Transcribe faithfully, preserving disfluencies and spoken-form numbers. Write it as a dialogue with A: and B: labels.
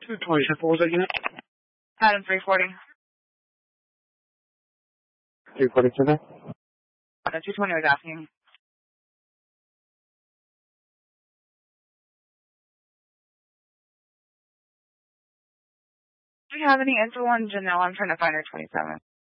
A: two twenty-seven, what was that unit?
B: Adam three forty.
A: three forty today?
B: Uh, two twenty was asking. Do you have any info on Janelle? I'm trying to find her twenty-seven.